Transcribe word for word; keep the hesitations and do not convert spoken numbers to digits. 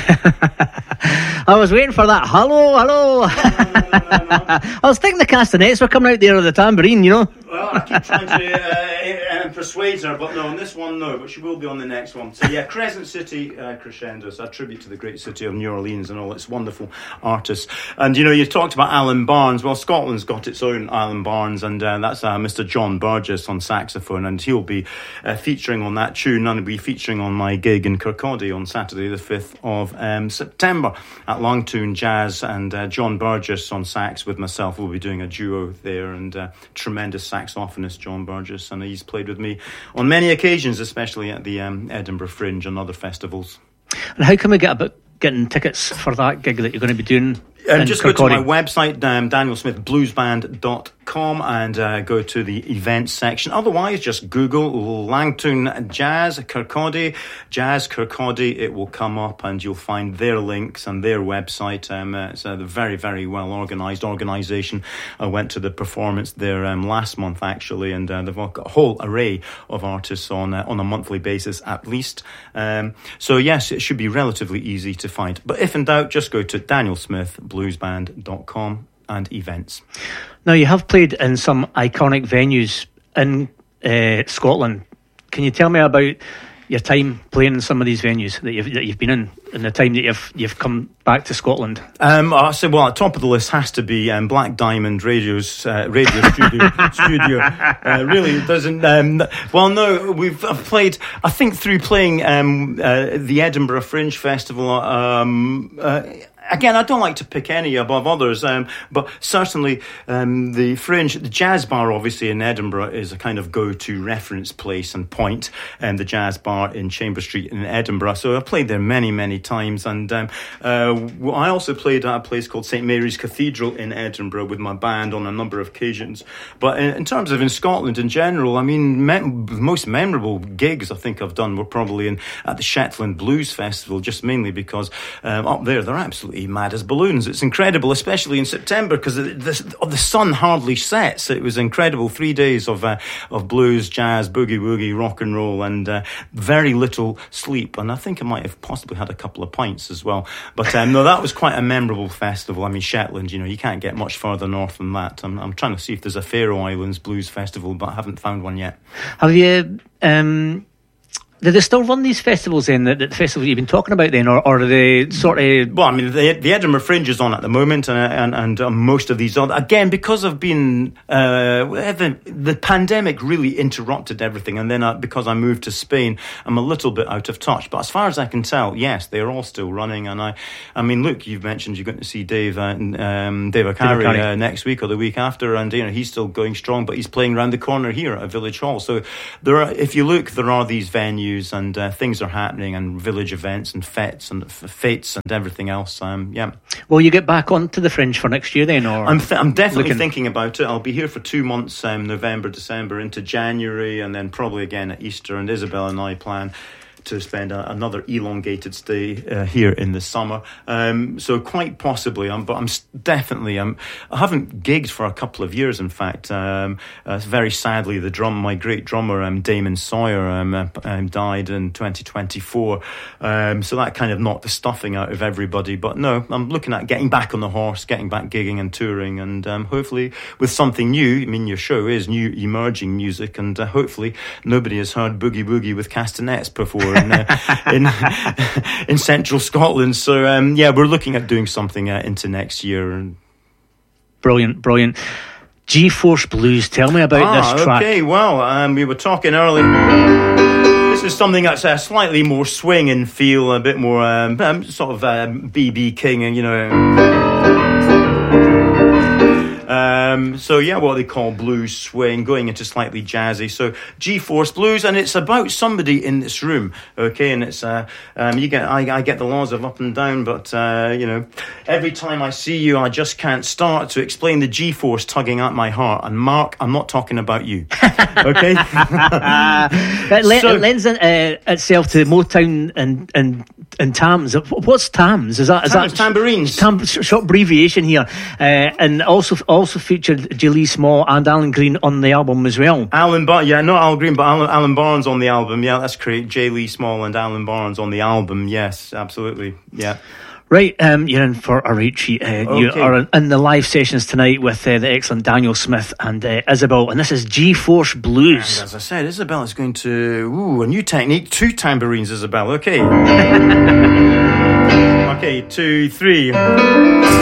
I was waiting for that. Hello, hello. No, no, no, no, no. I was thinking the castanets were coming out there with the tambourine, you know. Well, I keep trying to uh, uh, persuade her, but no, on this one, no, but she will be on the next one. So yeah, Crescent City uh, Crescendos, a tribute to the great city of New Orleans and all its wonderful artists. And you know, you talked about Alan Barnes. Well, Scotland's got its own Alan Barnes, and uh, that's uh, Mister John Burgess on saxophone, and he'll be uh, featuring on that tune, and he'll be featuring on my gig in Kirkcaldy on Saturday the fifth of um, September at Langtoon Jazz, and uh, John Burgess on sax with myself will be doing a duo there, and uh, tremendous saxophonist John Burgess, and he's played with me on many occasions, especially at the um, Edinburgh Fringe and other festivals. And how can we get about getting tickets for that gig that you're going to be doing? Um, just go to my website, um, daniel smith blues band dot com, and uh, go to the events section. Otherwise, just Google Langtoon Jazz Kirkcaldy, Jazz Kirkcaldy. It will come up, and you'll find their links and their website. Um, uh, it's a very, very well organised organisation. I went to the performance there um, last month, actually, and uh, they've got a whole array of artists on uh, on a monthly basis, at least. Um, so, yes, it should be relatively easy to find. But if in doubt, just go to daniel smith blues band dot com and events. Now, you have played in some iconic venues in uh, Scotland. Can you tell me about your time playing in some of these venues that you've that you've been in, and the time that you've you've come back to Scotland? Um, I said, well, at top of the list has to be um, Black Diamond Radio's uh, radio studio. studio uh, really doesn't. Um, well, no, we've I've played. I think through playing um, uh, the Edinburgh Fringe Festival. Um, uh, Again, I don't like to pick any above others, um, but certainly um, the Fringe, the Jazz Bar, obviously in Edinburgh, is a kind of go-to reference place and point. Um, the Jazz Bar in Chamber Street in Edinburgh. So I've played there many, many times, and um, uh, I also played at a place called Saint Mary's Cathedral in Edinburgh with my band on a number of occasions. But in, in terms of in Scotland in general, I mean, me- the most memorable gigs I think I've done were probably in at the Shetland Blues Festival, just mainly because um, up there they're absolutely mad as balloons. It's incredible, especially in September, because the, the, the sun hardly sets. It was incredible. Three days of uh, of blues, jazz, boogie woogie, rock and roll, and uh, very little sleep. And I think I might have possibly had a couple of pints as well. But um, no, that was quite a memorable festival. I mean, Shetland, you know, you can't get much further north than that. I'm, I'm trying to see if there's a Faroe Islands Blues Festival, but I haven't found one yet. Have you... Um Do they still run these festivals then, the, the festivals you've been talking about then, or, or are they sort of... Well, I mean, the, the Edinburgh Fringe is on at the moment, and and, and uh, most of these other... Again, because I've been... Uh, the, the pandemic really interrupted everything, and then I, because I moved to Spain, I'm a little bit out of touch. But as far as I can tell, yes, they're all still running, and I... I mean, look, you've mentioned you're going to see Dave, uh, um, Dave O'Carry uh, next week or the week after, and, you know, he's still going strong, but he's playing around the corner here at Village Hall. So there are, if you look, there are these venues, and uh, things are happening, and village events and fetes and f- fates and everything else. Um, yeah. Will you get back onto the Fringe for next year then? Or I'm, th- I'm definitely looking... thinking about it. I'll be here for two months, um, November, December, into January, and then probably again at Easter. And Isabel and I plan to spend a, another elongated stay uh, here in the summer. Um, so quite possibly, um, but I'm definitely, um, I haven't gigged for a couple of years, in fact. Um, uh, very sadly, the drum, my great drummer, um, Damon Sawyer, um, uh, um, died in twenty twenty-four. Um, so that kind of knocked the stuffing out of everybody. But no, I'm looking at getting back on the horse, getting back gigging and touring, and um, hopefully with something new. I mean, your show is new emerging music, and uh, hopefully nobody has heard Boogie Woogie with castanets before. In, uh, in in central Scotland. So um, yeah, we're looking at doing something uh, into next year. Brilliant, brilliant. G-Force Blues, tell me about ah, this track. Okay, well, um, we were talking earlier. This is something that's uh, slightly more swing and feel, a bit more um, um, sort of um, B B King, and you know. Um, so yeah, what they call blues swing, going into slightly jazzy. So G-Force Blues, and it's about somebody in this room, okay? And it's uh, um, you get I, I get the laws of up and down, but uh, you know, every time I see you, I just can't start to explain the G-force tugging at my heart. And Mark, I'm not talking about you, okay? it, le- so, it lends uh, itself to Motown and and and Tams. What's Tams? Is that is Tams, that tambourines? Tam, short abbreviation here, uh, and also also featured J. Lee Small and Alan Green on the album as well. Alan Bar, yeah, not Al Green, but Alan, Alan Barnes on the album. Yeah, that's correct. J. Lee Small and Alan Barnes on the album. Yes, absolutely. Yeah. Right, um, you're in for a right treat. Uh, Okay. You are in the live sessions tonight with uh, the excellent Daniel Smith and uh, Isabel, and this is G-Force Blues. And as I said, Isabel is going to ooh a new technique. Two tambourines, Isabel. Okay. Okay, two, three.